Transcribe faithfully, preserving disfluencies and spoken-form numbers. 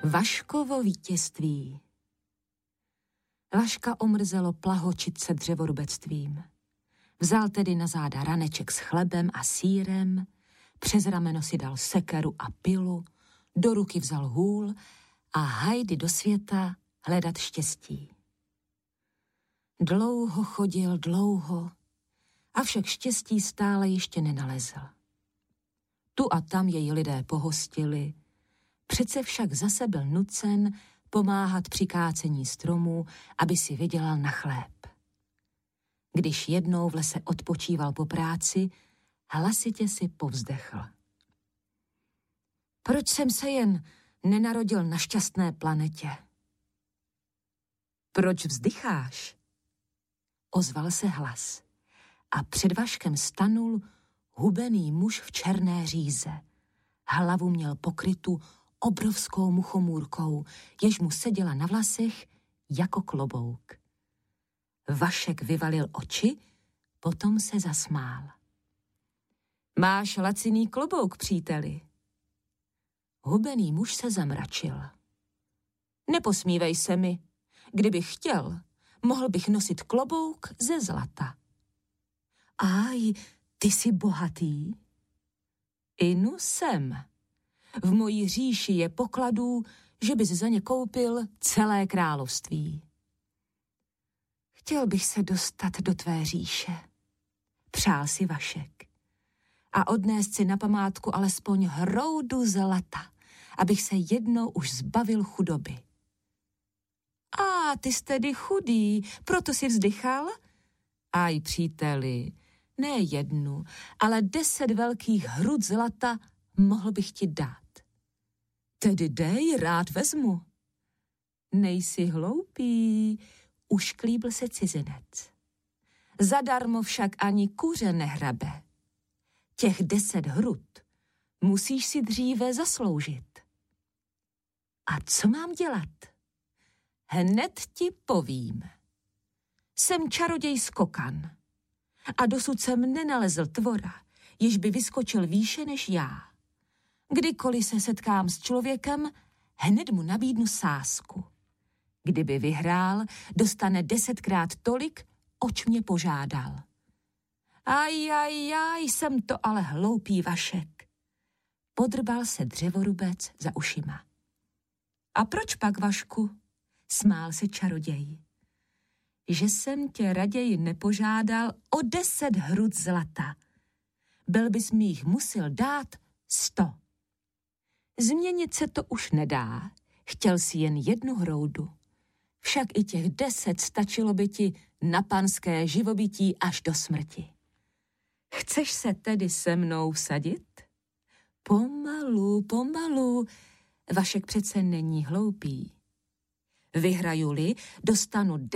Vaškovo vítězství. Vaška omrzelo plahočit se dřevorubectvím. Vzal tedy na záda raneček s chlebem a sýrem, přes rameno si dal sekeru a pilu, do ruky vzal hůl a hajdy do světa hledat štěstí. Dlouho chodil, dlouho, avšak štěstí stále ještě nenalezl. Tu a tam jej lidé pohostili, přece však zase byl nucen pomáhat při kácení stromů, aby si vydělal na chléb. Když jednou v lese odpočíval po práci, hlasitě si povzdechl. Proč jsem se jen nenarodil na šťastné planetě? Proč vzdycháš? Ozval se hlas a před Vaškem stanul hubený muž v černé říze. Hlavu měl pokrytu obrovskou muchomůrkou, jež mu seděla na vlasech jako klobouk. Vašek vyvalil oči, potom se zasmál. Máš laciný klobouk, příteli. Hubený muž se zamračil. Neposmívej se mi. Kdybych chtěl, mohl bych nosit klobouk ze zlata. Aj, ty jsi bohatý? Inu jsem. V mojí říši je pokladů, že bys za ně koupil celé království. Chtěl bych se dostat do tvé říše. Přál si Vašek. A odnést si na památku alespoň hroudu zlata, abych se jednou už zbavil chudoby. A ty jsi tedy chudý, proto si vzdychal? Aj, příteli, ne jednu, ale deset velkých hrud zlata mohl bych ti dát. Tedy dej, rád vezmu. Nejsi hloupý, ušklíbl se cizinec. Zadarmo však ani kuře nehrabe. Těch deset hrud musíš si dříve zasloužit. A co mám dělat? Hned ti povím. Jsem čaroděj skokan a dosud jsem nenalezl tvora, jež by vyskočil výše než já. Kdykoliv se setkám s člověkem, hned mu nabídnu sázku. Kdyby vyhrál, dostane desetkrát tolik, oč mě požádal. Aj, aj, aj, jsem to ale hloupý Vašek. Podrbal se dřevorubec za ušima. A proč pak, Vašku? Smál se čaroděj. Že jsem tě raději nepožádal o deset hrud zlata. Byl bys mi jich musel dát sto. Změnit se to už nedá. Chtěl si jen jednu hroudu. Však i těch deset stačilo by ti na panské živobytí až do smrti. Chceš se tedy se mnou vsadit? Pomalu, pomalu. Vašek přece není hloupý. Vyhraju-li, dostanu